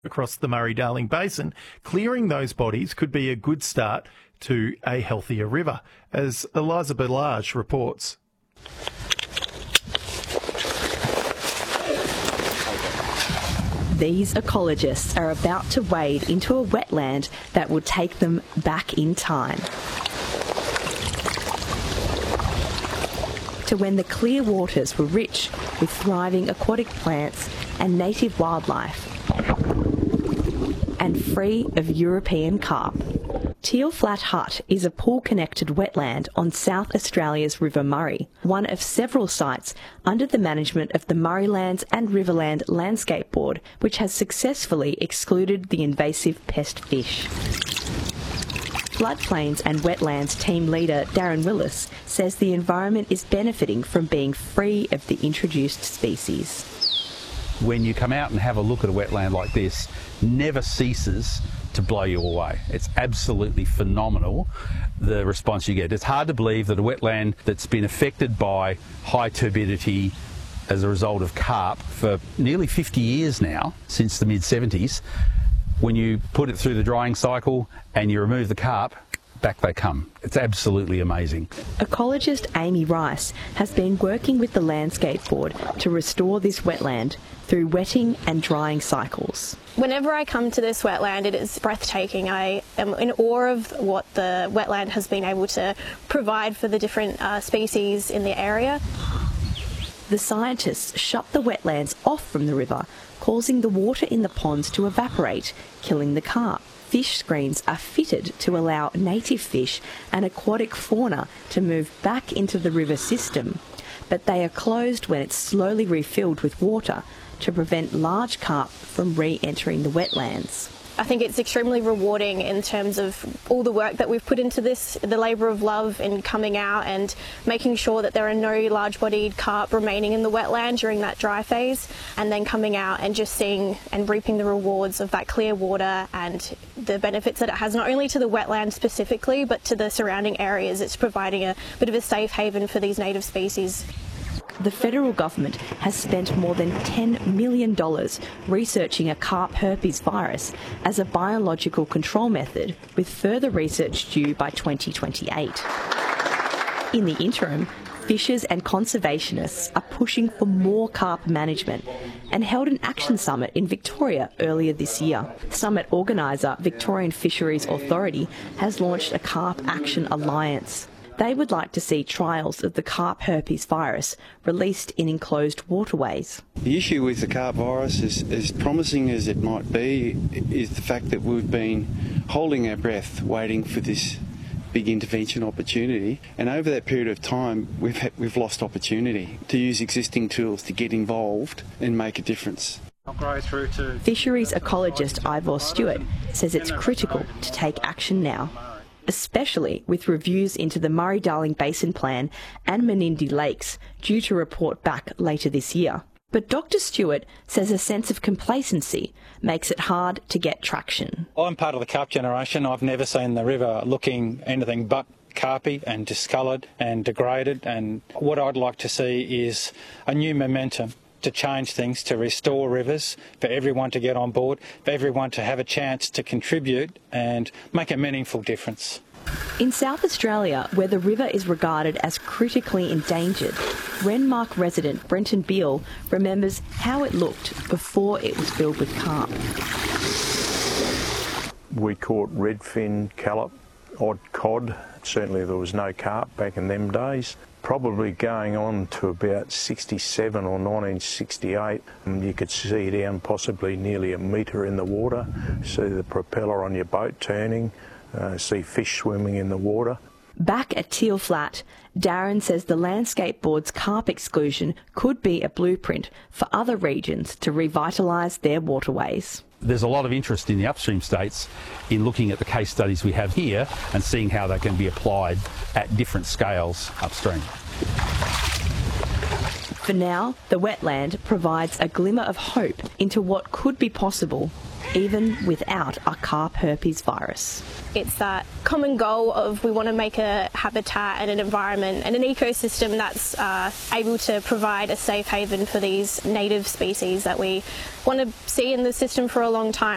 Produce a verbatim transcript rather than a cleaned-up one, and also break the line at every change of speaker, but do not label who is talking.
across the Murray-Darling Basin, clearing those bodies could be a good start to a healthier river, as Eliza Bellage reports.
These ecologists are about to wade into a wetland that will take them back in time, to when the clear waters were rich with thriving aquatic plants and native wildlife, and free of European carp. Teal Flat Hut is a pool-connected wetland on South Australia's River Murray, one of several sites under the management of the Murraylands and Riverland Landscape Board, which has successfully excluded the invasive pest fish. Floodplains and Wetlands team leader Darren Willis says the environment is benefiting from being free of the introduced species.
When you come out and have a look at a wetland like this, never ceases to blow you away. It's absolutely phenomenal, the response you get. It's hard to believe that a wetland that's been affected by high turbidity as a result of carp for nearly fifty years now, since the mid seventies, when you put it through the drying cycle and you remove the carp, back they come. It's absolutely amazing.
Ecologist Amy Rice has been working with the Landscape Board to restore this wetland through wetting and drying cycles.
Whenever I come to this wetland, it is breathtaking. I am in awe of what the wetland has been able to provide for the different uh, species in the area.
The scientists shut the wetlands off from the river, causing the water in the ponds to evaporate, killing the carp. Fish screens are fitted to allow native fish and aquatic fauna to move back into the river system, but they are closed when it's slowly refilled with water to prevent large carp from re-entering the wetlands.
I think it's extremely rewarding in terms of all the work that we've put into this, the labour of love in coming out and making sure that there are no large-bodied carp remaining in the wetland during that dry phase, and then coming out and just seeing and reaping the rewards of that clear water and the benefits that it has not only to the wetland specifically but to the surrounding areas. It's providing a bit of a safe haven for these native species.
The federal government has spent more than ten million dollars researching a carp herpes virus as a biological control method, with further research due by twenty twenty-eight. In the interim, fishers and conservationists are pushing for more carp management and held an action summit in Victoria earlier this year. Summit organiser Victorian Fisheries Authority has launched a Carp Action Alliance. They would like to see trials of the carp herpes virus released in enclosed waterways.
The issue with the carp virus, is as promising as it might be, is the fact that we've been holding our breath waiting for this big intervention opportunity, and over that period of time we've had, we've lost opportunity to use existing tools to get involved and make a difference.
Fisheries ecologist Ivor Stewart says it's critical to take action now, especially with reviews into the Murray-Darling Basin Plan and Menindee Lakes due to report back later this year. But Doctor Stewart says a sense of complacency makes it hard to get traction.
I'm part of the carp generation. I've never seen the river looking anything but carpy and discoloured and degraded, and what I'd like to see is a new momentum to change things, to restore rivers, for everyone to get on board, for everyone to have a chance to contribute and make a meaningful difference.
In South Australia, where the river is regarded as critically endangered, Renmark resident Brenton Beale remembers how it looked before it was filled with carp.
We caught redfin, callop, odd cod. Certainly there was no carp back in them days. Probably going on to about sixty-seven or nineteen sixty-eight, and you could see down possibly nearly a metre in the water, see the propeller on your boat turning, uh, see fish swimming in the water.
Back at Teal Flat, Darren says the Landscape Board's carp exclusion could be a blueprint for other regions to revitalise their waterways.
There's a lot of interest in the upstream states in looking at the case studies we have here and seeing how they can be applied at different scales upstream.
For now, the wetland provides a glimmer of hope into what could be possible even without a carp herpes virus.
It's that common goal of we want to make a habitat and an environment and an ecosystem that's uh, able to provide a safe haven for these native species that we want to see in the system for a long time.